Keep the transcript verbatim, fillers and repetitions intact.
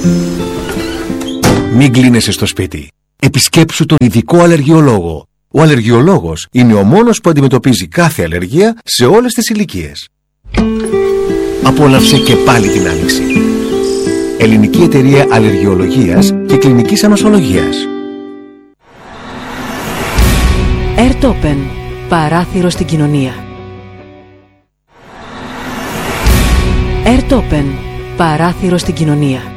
Μην κλείνεσαι στο σπίτι. Επισκέψου τον ειδικό αλλεργιολόγο. Ο αλλεργιολόγος είναι ο μόνος που αντιμετωπίζει κάθε αλλεργία σε όλες τις ηλικίες. Απόλαυσε και πάλι την άνοιξη. Ελληνική Εταιρεία Αλλεργιολογίας και Κλινικής Ανοσολογίας. Airtopen. Παράθυρο στην κοινωνία. Airtopen. Παράθυρο στην κοινωνία.